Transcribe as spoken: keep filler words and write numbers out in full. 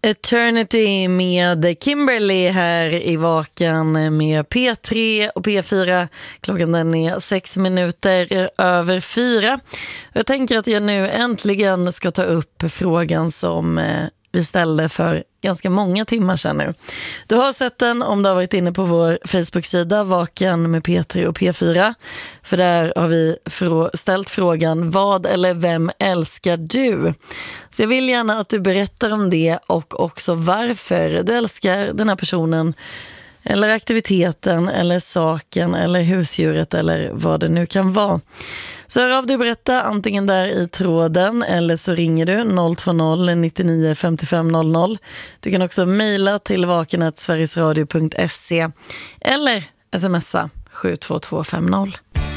Eternity med Kimberly här i Vaken med P tre och P fyra. Klockan den är sex minuter över fyra. Jag tänker att jag nu äntligen ska ta upp frågan som vi ställde för ganska många timmar sedan nu. Du har sett den om du har varit inne på vår Facebook-sida Vaken med P tre och P fyra. För där har vi frå- ställt frågan: vad eller vem älskar du? Så jag vill gärna att du berättar om det och också varför du älskar den här personen eller aktiviteten eller saken eller husdjuret eller vad det nu kan vara. Så hör av dig och berätta antingen där i tråden eller så ringer du noll två noll nittionio femtiofem noll noll. Du kan också mejla till vaken at sverigesradio punkt se eller smsa sju två två fem noll.